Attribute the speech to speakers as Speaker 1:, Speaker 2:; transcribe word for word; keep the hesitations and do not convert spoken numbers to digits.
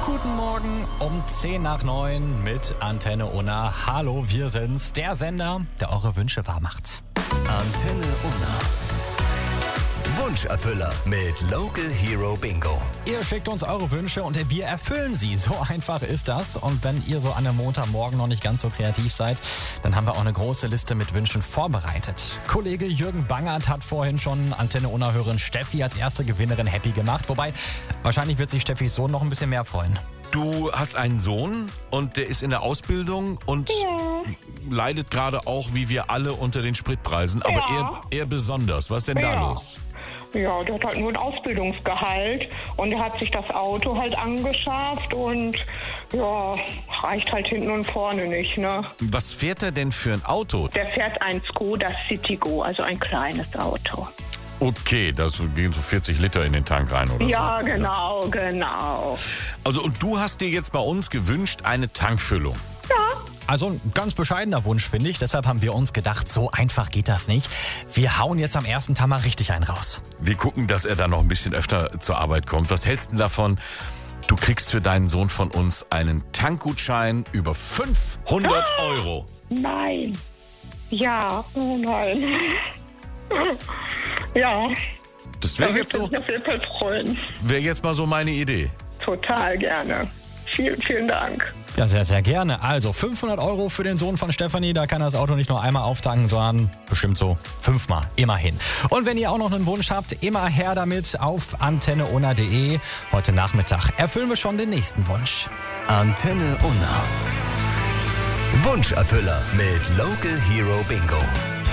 Speaker 1: Guten Morgen um zehn nach neun mit Antenne Unna. Hallo, wir sind's, der Sender, der eure Wünsche wahr macht.
Speaker 2: Antenne Unna. Wunscherfüller mit Local Hero Bingo.
Speaker 1: Ihr schickt uns eure Wünsche und wir erfüllen sie. So einfach ist das. Und wenn ihr so an einem Montagmorgen noch nicht ganz so kreativ seid, dann haben wir auch eine große Liste mit Wünschen vorbereitet. Kollege Jürgen Bangert hat vorhin schon Antenne Unna-Hörerin Steffi als erste Gewinnerin happy gemacht. Wobei, wahrscheinlich wird sich Steffis Sohn noch ein bisschen mehr freuen.
Speaker 3: Du hast einen Sohn und der ist in der Ausbildung und
Speaker 4: Ja.
Speaker 3: leidet gerade auch, wie wir alle, unter den Spritpreisen. Aber
Speaker 4: Ja.
Speaker 3: er, er besonders. Was ist denn da
Speaker 4: Ja.
Speaker 3: los?
Speaker 4: Ja, der hat halt nur ein Ausbildungsgehalt und er hat sich das Auto halt angeschafft und ja, reicht halt hinten und vorne nicht, ne?
Speaker 3: Was fährt er denn für ein Auto?
Speaker 4: Der fährt ein Skoda Citigo, also ein kleines Auto.
Speaker 3: Okay, das gehen so vierzig Liter in den Tank rein oder
Speaker 4: Ja,
Speaker 3: so.
Speaker 4: genau, genau.
Speaker 3: Also und du hast dir jetzt bei uns gewünscht eine Tankfüllung.
Speaker 4: Ja,
Speaker 1: Also ein ganz bescheidener Wunsch, finde ich. Deshalb haben wir uns gedacht, so einfach geht das nicht. Wir hauen jetzt am ersten Tag mal richtig einen raus.
Speaker 3: Wir gucken, dass er dann noch ein bisschen öfter zur Arbeit kommt. Was hältst du davon? Du kriegst für deinen Sohn von uns einen Tankgutschein über fünfhundert Euro.
Speaker 4: nein. Ja, oh nein. Ja,
Speaker 3: Das
Speaker 4: da
Speaker 3: wäre
Speaker 4: würde
Speaker 3: jetzt
Speaker 4: ich
Speaker 3: so,
Speaker 4: mich auf jeden Fall freuen.
Speaker 3: wäre jetzt mal so meine Idee.
Speaker 4: Total gerne. Vielen, vielen Dank.
Speaker 1: Ja, sehr, sehr gerne. Also fünfhundert Euro für den Sohn von Stefanie. Da kann er das Auto nicht nur einmal auftanken, sondern bestimmt so fünfmal. Immerhin. Und wenn ihr auch noch einen Wunsch habt, immer her damit auf antenne unna punkt de. Heute Nachmittag erfüllen wir schon den nächsten Wunsch.
Speaker 2: Antenne Unna. Wunscherfüller mit Local Hero Bingo.